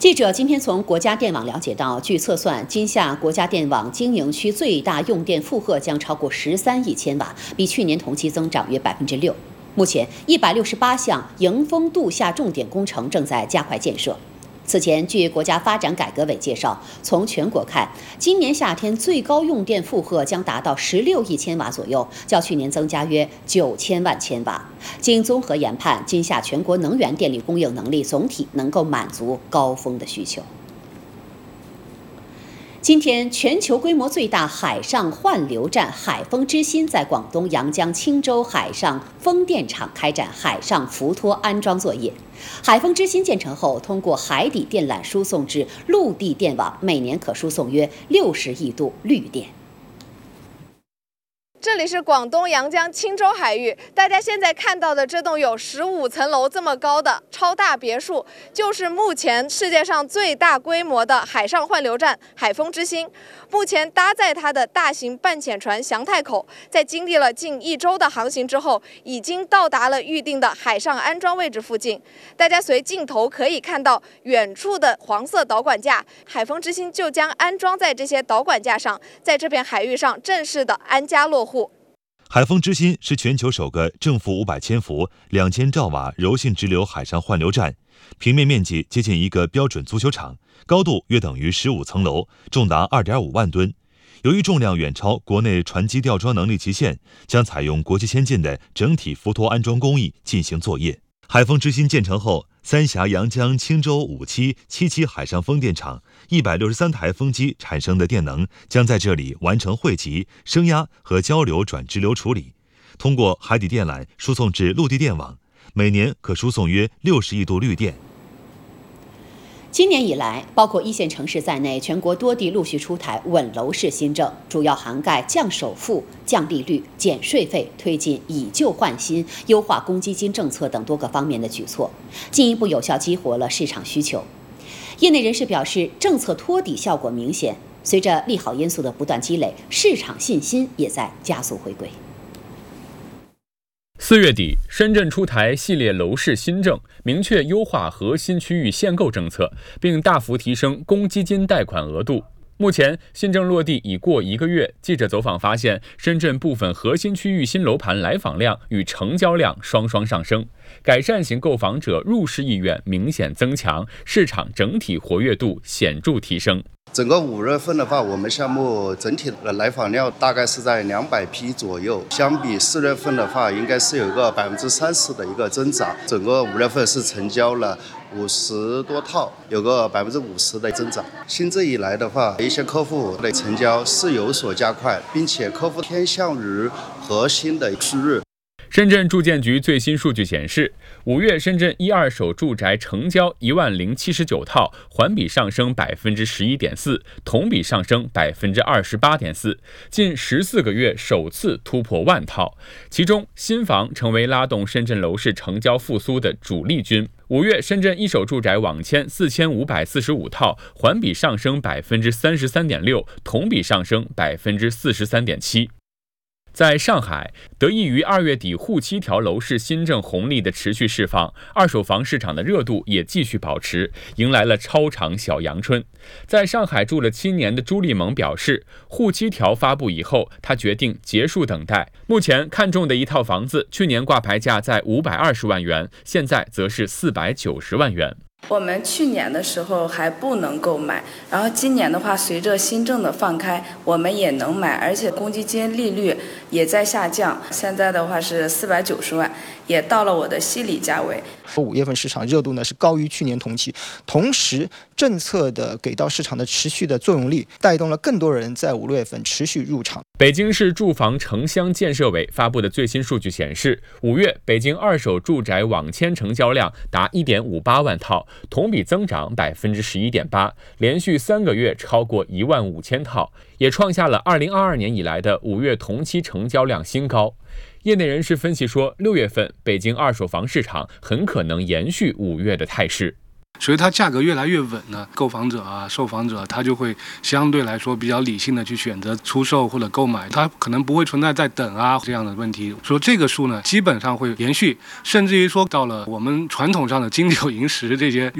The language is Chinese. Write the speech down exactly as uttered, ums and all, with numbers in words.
记者今天从国家电网了解到，据测算，今夏国家电网经营区最大用电负荷将超过十三亿千瓦，比去年同期增长约百分之六。目前，一百六十八项迎峰度夏重点工程正在加快建设。此前，据国家发展改革委介绍，从全国看，今年夏天最高用电负荷将达到十六亿千瓦左右，较去年增加约九千万千瓦。经综合研判，今夏全国能源电力供应能力总体能够满足高峰的需求。今天，全球规模最大海上换流站海丰之心在广东阳江青州海上风电场开展海上浮托安装作业。海丰之心建成后，通过海底电缆输送至陆地电网，每年可输送约六十亿度绿电。 这里是广东阳江青州海域，大家现在看到的这栋有十五层楼这么高的超大别墅，就是目前世界上最大规模的海上换流站海丰之心。目前搭载它的大型半潜船祥太口，在经历了近一周的航行之后，已经到达了预定的海上安装位置附近。大家随镜头可以看到远处的黄色导管架，海丰之心就将安装在这些导管架上，在这片海域上正式的安家落户。 海丰之心是全球首个正负五百千伏、两千兆瓦柔性直流海上换流站，平面面积接近一个标准足球场，高度约等于十五层楼，重达二点五万吨。由于重量远超国内船机吊装能力极限，将采用国际先进的整体浮托安装工艺进行作业。海丰之心建成后，三峡、阳江、青州五期、七期海上风电场一百六十三台风机产生的电能将在这里完成汇集、升压和交流转直流处理，通过海底电缆输送至陆地电网，每年可输送约六十亿度绿电。 今年以来，包括一线城市在内，全国多地陆续出台稳楼市新政，主要涵盖降首付、降利率、减税费、推进以旧换新、优化公积金政策等多个方面的举措，进一步有效激活了市场需求。业内人士表示，政策托底效果明显，随着利好因素的不断积累，市场信心也在加速回归。 四月底，深圳出台系列楼市新政，明确优化核心区域限购政策，并大幅提升公积金贷款额度。目前新政落地已过一个月，记者走访发现，深圳部分核心区域新楼盘来访量与成交量双双上升，改善型购房者入市意愿明显增强，市场整体活跃度显著提升。 整个五月份的话，我们项目整体的来访量大概是在两百批左右，相比四月份的话，应该是有一个百分之三十的一个增长。整个五月份是成交了五十多套，有个百分之五十的增长。新政以来的话，一些客户的成交是有所加快，并且客户偏向于核心的区域。 深圳住建局最新数据显示，五月深圳一二手住宅成交一万零七十九套，环比上升百分之十一点四，同比上升百分之二十八点四，近十四个月首次突破万套。其中，新房成为拉动深圳楼市成交复苏的主力军。五月，深圳一手住宅网签四千五百四十五套，环比上升百分之三十三点六，同比上升百分之四十三点七。在上海，得益于二月底沪七条楼市新政红利的持续释放，二手房市场的热度也继续保持，迎来了超长小阳春。在上海住了七年的朱立萌表示，沪七条发布以后，他决定结束等待。目前看中的一套房子，去年挂牌价在五百二十万元，现在则是四百九十万元。 我们去年的时候还不能购买，然后今年的话，随着新政的放开，我们也能买，而且公积金利率也在下降，现在的话是四百九十万，也到了我的心理价位。 五月份市场热度呢是高于去年同期，同时政策的给到市场的持续的作用力，带动了更多人在五六月份持续入场。 北京市住房城乡建设委发布的最新数据显示，五月北京二手住宅网签成交量达一点五八万套，同比增长百分之十一点八，连续三个月超过一万五千套，也创下了二零二二年以来的五月同期成交量新高。业内人士分析说，六月份北京二手房市场很可能延续五月的态势。 所以它价格越来越稳呢，购房者啊、售房者他就会相对来说比较理性的去选择出售或者购买，它可能不会存在在等啊这样的问题。说这个数呢，基本上会延续，甚至于说到了我们传统上的金九银十这些